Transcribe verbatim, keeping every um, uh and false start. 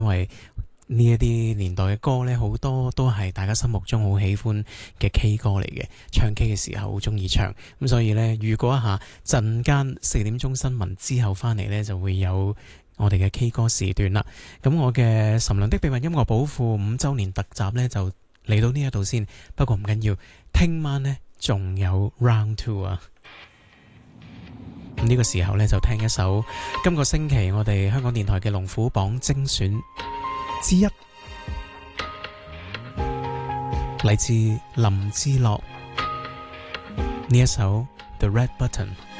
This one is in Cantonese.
因為呢一啲年代嘅歌呢，好多都係大家心目中好喜歡嘅 K 歌嚟嘅，唱 K 嘅時候好中意唱。咁所以呢，預告一下陣間四點鐘新聞之後翻嚟呢，就會有我哋嘅 K 歌時段啦。咁我嘅岑良的秘密音樂寶庫五週年特集呢，就嚟到呢一度先。不過唔緊要，聽晚呢仲有 Round Two 啊。呢個時候呢，就聽一首今個星期我哋香港電台嘅龍虎榜精選之一，嚟自林志樂呢一首《The Red Button》。